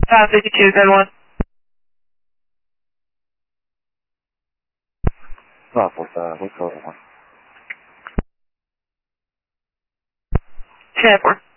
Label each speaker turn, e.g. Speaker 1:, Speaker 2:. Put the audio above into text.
Speaker 1: 52, then 1.
Speaker 2: 545, what's the other one?
Speaker 1: Chad 4.